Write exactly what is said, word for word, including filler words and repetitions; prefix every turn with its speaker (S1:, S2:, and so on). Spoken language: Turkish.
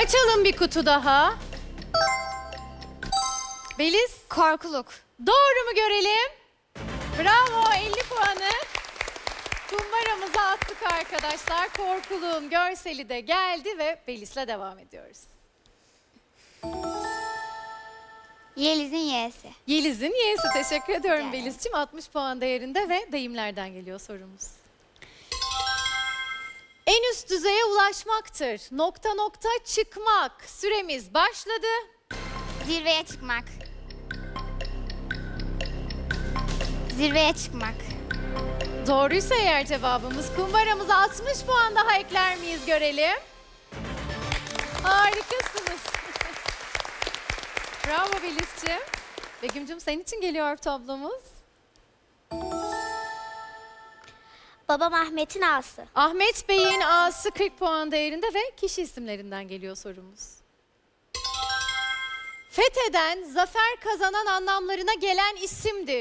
S1: Açalım bir kutu daha. Beliz.
S2: Korkuluk.
S1: Doğru mu görelim? Bravo, elli puanı kumbaramıza attık arkadaşlar. Korkuluğun görseli de geldi ve Beliz'le devam ediyoruz.
S2: Yeliz'in Y'si.
S1: Yeliz'in Y'si. Teşekkür ediyorum
S2: Rica ederim.
S1: Beliz'ciğim. altmış puan değerinde ve deyimlerden geliyor sorumuz. En üst düzeye ulaşmaktır. Nokta nokta çıkmak. Süremiz başladı.
S2: Zirveye çıkmak. Zirveye çıkmak.
S1: Doğruysa eğer cevabımız, kumbaramıza altmış puan daha ekler miyiz görelim. Harikasınız. Bravo Beliz'ciğim. Begüm'cüm senin için geliyor tablomuz.
S3: Babam Ahmet'in ağası.
S1: Ahmet Bey'in A'sı kırk puan değerinde ve kişi isimlerinden geliyor sorumuz. Fetheden, zafer kazanan anlamlarına gelen isimdir.